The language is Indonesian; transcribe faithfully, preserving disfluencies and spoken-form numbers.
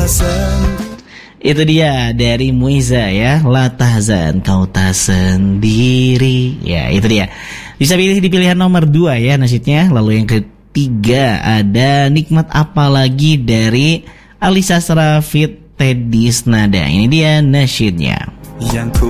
Itu dia dari Muiza ya, La tahzan kau tak sendiri. Ya itu dia. Bisa pilih di pilihan nomor dua ya nasyidnya. Lalu yang ketiga ada Nikmat Apalagi dari Alisa Sarafit Teddy Snada. Ini dia nasyidnya. Yang